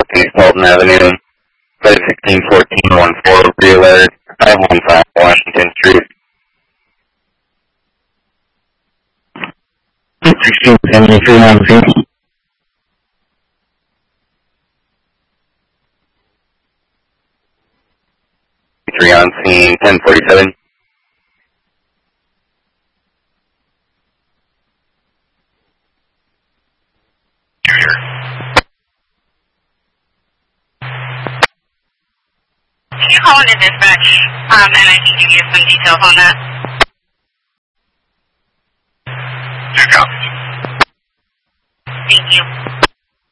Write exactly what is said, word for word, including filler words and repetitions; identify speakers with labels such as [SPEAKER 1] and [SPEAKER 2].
[SPEAKER 1] Northeast Dalton Avenue, flight sixteen fourteen one four, pre-alert, five one five Washington Street. sixteen seventy-three on scene. three on scene, ten forty-seven.
[SPEAKER 2] Can you call into dispatch, um, and I can give you some details on that?